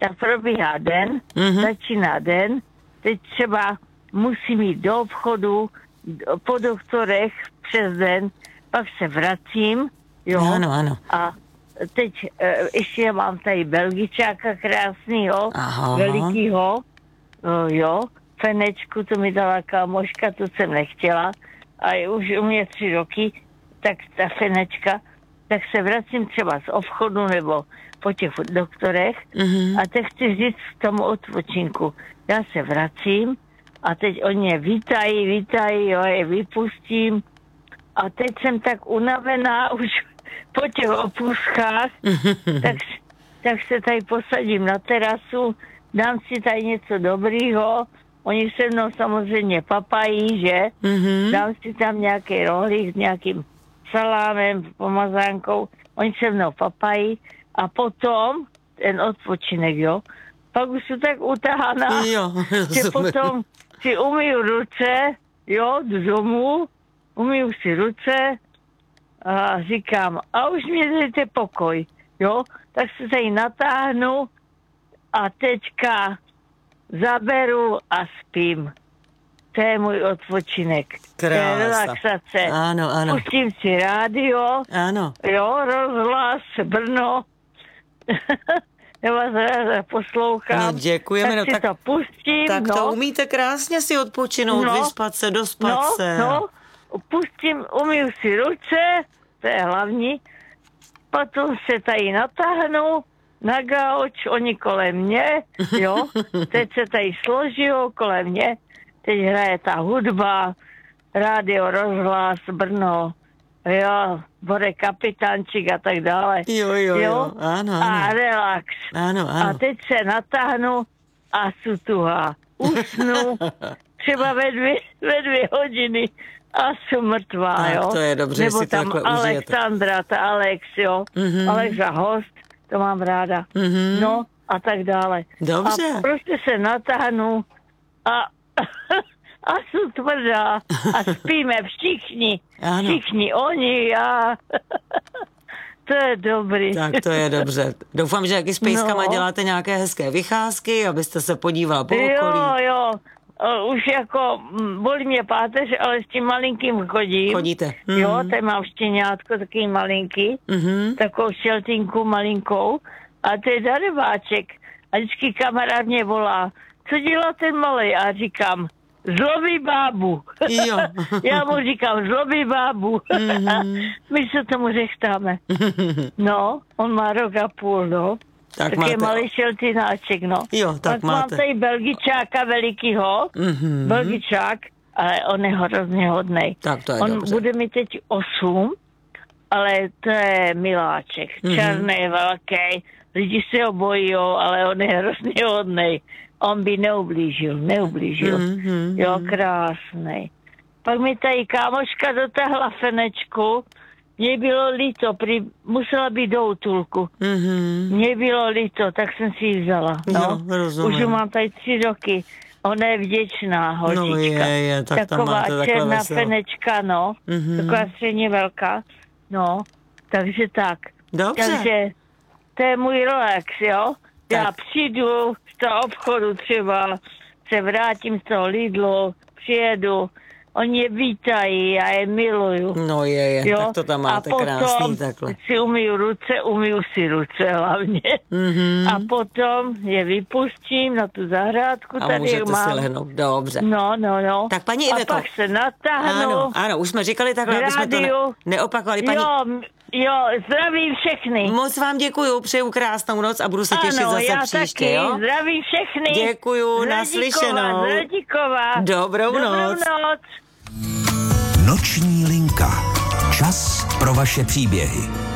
tak probíhá den, začíná den, teď třeba musím jít do obchodu, po doktorech přes den, pak se vracím, jo. Ano. A teď ještě mám tady Belgičáka krásnýho, velikýho, jo, Fenečku, to mi dala kámoška, to jsem nechtěla, a je už u mě 3 roky, tak ta Fenečka, tak se vracím třeba z obchodu nebo po těch doktorech a teď chci říct k tomu odpočinku. Já se vracím a teď oni mě vítají, jo, je vypustím a teď jsem tak unavená už po těch opůzkách, tak se tady posadím na terasu, dám si tady něco dobrýho, oni se mnou samozřejmě papají, že? Dám si tam nějaký rohlík s nějakým salámem, pomazánkou, oni se mnou papají a potom ten odpočinek, jo? Pak už jsem tak utahaná, že potom si umyju ruce, jo, jdu domů, umyju si ruce a říkám, a už mě dejte pokoj, jo? Tak se tady natáhnu a teďka zaberu a spím. To je můj odpočinek. To je relaxace. Ano. Pustím si rádio. Ano. Jo, rozhlas, Brno. Já vás ráda poslouchám. No, děkujeme. Tak si to pustím. Tak to umíte krásně si odpočinout, vyspat se, dospat se. Pustím, umyju si ruce, to je hlavní. Potom se tady natáhnu na gauč, oni kolem mě, jo. Teď se tady složijou kolem mě. Teď hraje ta hudba, rádio, rozhlas, Brno, jo, Borek Kapitánčik a tak dále. Jo, ano. A relax. Ano. A teď se natáhnu a sutuha. Usnu třeba ve 2 hodiny a jsem mrtvá, tak, jo. To je dobře, nebo si tam takhle Alexandra, ta Alex, jo. Alexa Host, to mám ráda. No a tak dále. Dobře. A prostě se natáhnu a jsem tvrdá a spíme všichni. Ano. Všichni, oni, já. To je dobrý. Tak to je dobře. Doufám, že jaký s pejskama děláte nějaké hezké vycházky, abyste se podívala po okolí. Jo. Už jako bolí mě páteř, ale s tím malinkým chodím. Chodíte. Jo, tady mám štěňátko, takový malinký, takovou šeltinku malinkou. A to je darebáček. A vždycky kamarád mě volá, co dělá ten malej? A říkám, zlobí bábu. Jo. Já mu říkám, zlobí bábu. My se tomu řechtáme. No, on má 1,5 roku, no. Tak je malý šeltináček, no. Jo, tak mám tady Belgičáka velikýho, Belgičák, ale on je hrozně hodnej. Tak to je on dobře. bude mi teď 8, ale to je miláček, černý, velký, lidi se ho bojí, ale on je hrozně hodnej. On by neublížil. Jo, krásnej. Pak mi tady kámoška dotáhla Fenečku, mně bylo líto, musela být do útulku. Mně bylo líto, tak jsem si ji vzala. No. Jo, už mám tady 3 roky. Ona je vděčná holčička. No tak taková černá veselo. Fenečka, no. Taková středně velká. No, takže tak. Dobře. Takže to je můj relax, jo. Tak. Já přijdu z toho obchodu třeba, se vrátím z toho Lidlu, přijedu, oni je vítají, já je miluju. No jo? Tak to tam máte krásný takhle. Si umyju si ruce hlavně. A potom je vypustím na tu zahrádku. A tady můžete mám. si lehnout, dobře. No. Tak paní Iveko. A pak se natáhnu. Ano, už jsme říkali takhle, aby jsme to neopakovali. Paní... Jo, zdravím všechny. Moc vám děkuju, přeju krásnou noc a budu se těšit zase příště, taky. jo? Zdravím všechny. Děkuju, naslyšenou. Zradíková. Dobrou noc. Noční linka. Čas pro vaše příběhy.